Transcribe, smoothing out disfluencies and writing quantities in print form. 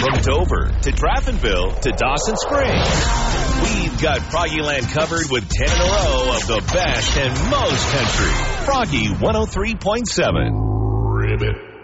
From Dover to Draftonville to Dawson Springs, we've got Froggyland covered with 10 in a row of the best and most country. Froggy 103.7. Ribbit.